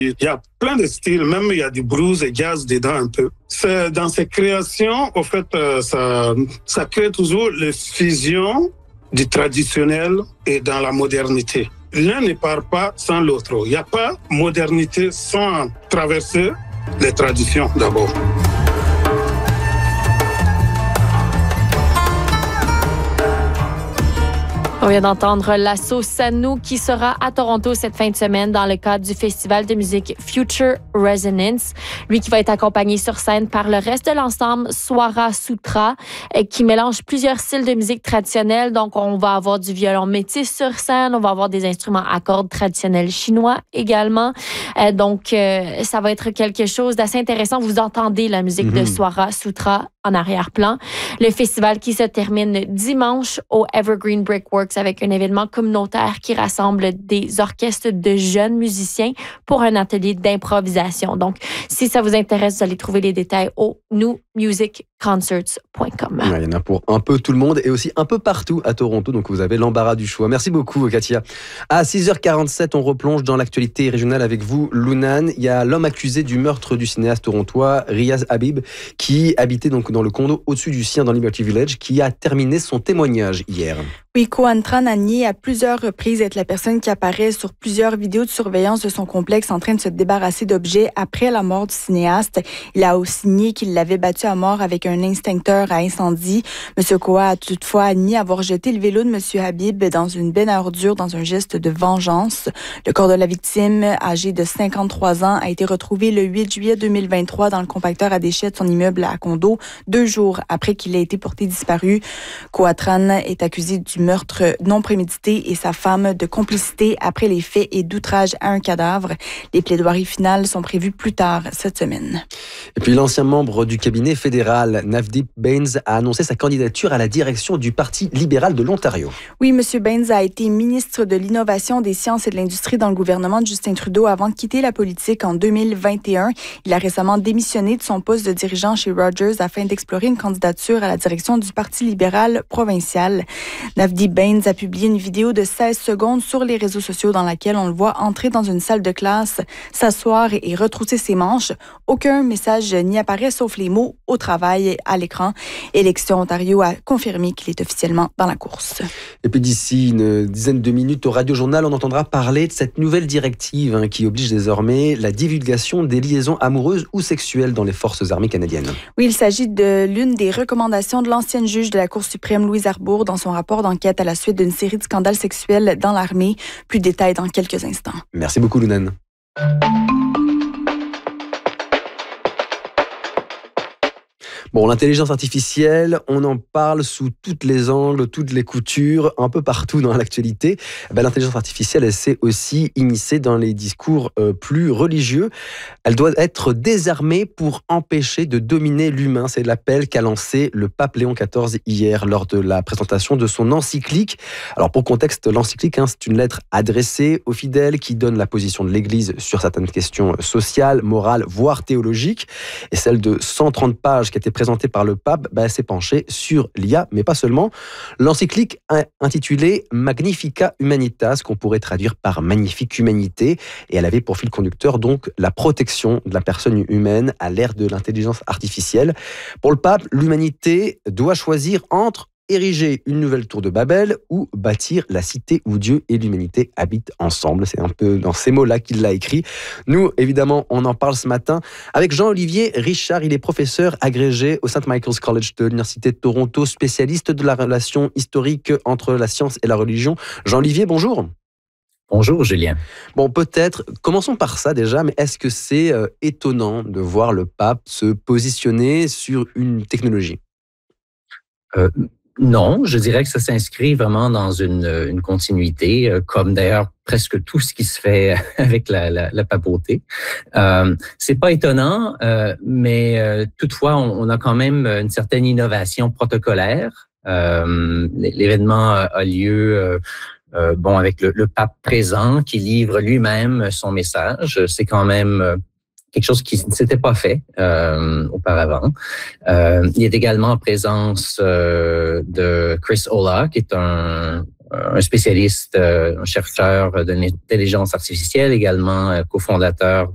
Il y a plein de styles, même il y a du blues et jazz dedans un peu. Dans ces créations, au fait, ça crée toujours la fusion du traditionnel et dans la modernité. L'un ne part pas sans l'autre. Il n'y a pas modernité sans traverser les traditions d'abord. On vient d'entendre l'assaut Sanu qui sera à Toronto cette fin de semaine dans le cadre du festival de musique Future Resonance. Lui qui va être accompagné sur scène par le reste de l'ensemble Swara Sutra qui mélange plusieurs styles de musique traditionnelle. Donc, on va avoir du violon métis sur scène, on va avoir des instruments à cordes traditionnels chinois également. Donc, ça va être quelque chose d'assez intéressant. Vous entendez la musique de Swara Sutra en arrière-plan. Le festival qui se termine dimanche au Evergreen Brickworks avec un événement communautaire qui rassemble des orchestres de jeunes musiciens pour un atelier d'improvisation. Donc, si ça vous intéresse, vous allez trouver les détails au newmusicconcerts.com. Ouais, il y en a pour un peu tout le monde et aussi un peu partout à Toronto, donc vous avez l'embarras du choix. Merci beaucoup, Katia. À 6h47, on replonge dans l'actualité régionale avec vous, Lunan. Il y a l'homme accusé du meurtre du cinéaste torontois, Riaz Habib, qui habitait donc dans le condo au-dessus du sien dans Liberty Village, qui a terminé son témoignage hier. Oui, Kohan Tran a nié à plusieurs reprises être la personne qui apparaît sur plusieurs vidéos de surveillance de son complexe en train de se débarrasser d'objets après la mort du cinéaste. Il a aussi nié qu'il l'avait battu à mort avec un extincteur à incendie. M. Kohan a toutefois admis avoir jeté le vélo de M. Habib dans une benne à ordures dans un geste de vengeance. Le corps de la victime, âgé de 53 ans, a été retrouvé le 8 juillet 2023 dans le compacteur à déchets de son immeuble à condo, 2 jours après qu'il ait été porté disparu. Kohan Tran est accusé du meurtre non prémédité et sa femme de complicité après les faits et d'outrage à un cadavre. Les plaidoiries finales sont prévues plus tard cette semaine. Et puis l'ancien membre du cabinet fédéral, Navdeep Bains, a annoncé sa candidature à la direction du Parti libéral de l'Ontario. Oui, M. Bains a été ministre de l'Innovation, des Sciences et de l'Industrie dans le gouvernement de Justin Trudeau avant de quitter la politique en 2021. Il a récemment démissionné de son poste de dirigeant chez Rogers afin d'explorer une candidature à la direction du Parti libéral provincial. Navdeep Bains a publié une vidéo de 16 secondes sur les réseaux sociaux dans laquelle on le voit entrer dans une salle de classe, s'asseoir et retrousser ses manches. Aucun message n'y apparaît sauf les mots « au travail » à l'écran. Élection Ontario a confirmé qu'il est officiellement dans la course. Et puis d'ici une dizaine de minutes au Radio Journal, on entendra parler de cette nouvelle directive qui oblige désormais la divulgation des liaisons amoureuses ou sexuelles dans les forces armées canadiennes. Oui, il s'agit de l'une des recommandations de l'ancienne juge de la Cour suprême, Louise Arbour, dans son rapport d'enquête à la suite d'une série de scandales sexuels dans l'armée. Plus de détails dans quelques instants. Merci beaucoup, Lunan. Bon, l'intelligence artificielle, on en parle sous toutes les angles, toutes les coutures, un peu partout dans l'actualité. L'intelligence artificielle, elle s'est aussi immiscée dans les discours plus religieux. Elle doit être désarmée pour empêcher de dominer l'humain. C'est l'appel qu'a lancé le pape Léon XIV hier lors de la présentation de son encyclique. Alors pour contexte, l'encyclique, c'est une lettre adressée aux fidèles qui donne la position de l'Église sur certaines questions sociales, morales, voire théologiques. Et celle de 130 pages qui a été présentée par le pape, s'est penchée sur l'IA, mais pas seulement. L'encyclique intitulée Magnifica Humanitas, qu'on pourrait traduire par Magnifique Humanité, et elle avait pour fil conducteur donc la protection de la personne humaine à l'ère de l'intelligence artificielle. Pour le pape, l'humanité doit choisir entre ériger une nouvelle tour de Babel ou bâtir la cité où Dieu et l'humanité habitent ensemble. C'est un peu dans ces mots-là qu'il l'a écrit. Nous, évidemment, on en parle ce matin avec Jean-Olivier Richard. Il est professeur agrégé au St. Michael's College de l'Université de Toronto, spécialiste de la relation historique entre la science et la religion. Jean-Olivier, bonjour. Bonjour Julien. Bon, peut-être, commençons par ça déjà, mais est-ce que c'est étonnant de voir le pape se positionner sur une technologie ? Non, je dirais que ça s'inscrit vraiment dans une continuité, comme d'ailleurs presque tout ce qui se fait avec la papauté. C'est pas étonnant, mais toutefois, on a quand même une certaine innovation protocolaire. L'événement a lieu avec le pape présent qui livre lui-même son message. C'est quand même quelque chose qui ne s'était pas fait auparavant. Il est également en présence de Chris Olah, qui est un spécialiste, un chercheur de l'intelligence artificielle, également cofondateur